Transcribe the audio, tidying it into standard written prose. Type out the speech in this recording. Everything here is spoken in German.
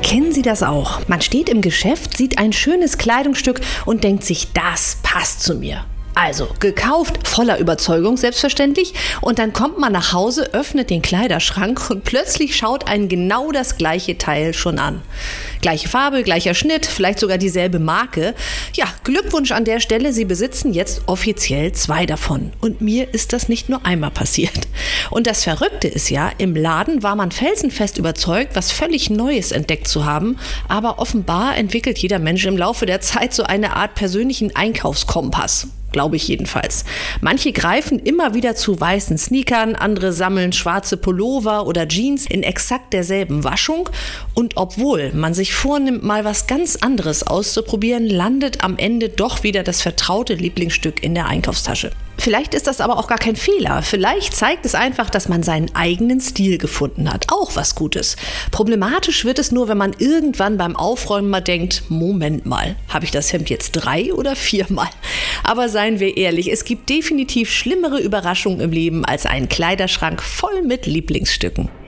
Kennen Sie das auch? Man steht im Geschäft, sieht ein schönes Kleidungsstück und denkt sich, das passt zu mir. Also gekauft, voller Überzeugung selbstverständlich, und dann kommt man nach Hause, öffnet den Kleiderschrank und plötzlich schaut einen genau das gleiche Teil schon an. Gleiche Farbe, gleicher Schnitt, vielleicht sogar dieselbe Marke. Ja, Glückwunsch an der Stelle, Sie besitzen jetzt offiziell 2 davon. Und mir ist das nicht nur einmal passiert. Und das Verrückte ist ja, im Laden war man felsenfest überzeugt, was völlig Neues entdeckt zu haben, aber offenbar entwickelt jeder Mensch im Laufe der Zeit so eine Art persönlichen Einkaufskompass. Glaube ich jedenfalls. Manche greifen immer wieder zu weißen Sneakern, andere sammeln schwarze Pullover oder Jeans in exakt derselben Waschung. Und obwohl man sich vornimmt, mal was ganz anderes auszuprobieren, landet am Ende doch wieder das vertraute Lieblingsstück in der Einkaufstasche. Vielleicht ist das aber auch gar kein Fehler. Vielleicht zeigt es einfach, dass man seinen eigenen Stil gefunden hat. Auch was Gutes. Problematisch wird es nur, wenn man irgendwann beim Aufräumen mal denkt, Moment mal, habe ich das Hemd jetzt 3 oder 4 Mal? Aber seien wir ehrlich, es gibt definitiv schlimmere Überraschungen im Leben als einen Kleiderschrank voll mit Lieblingsstücken.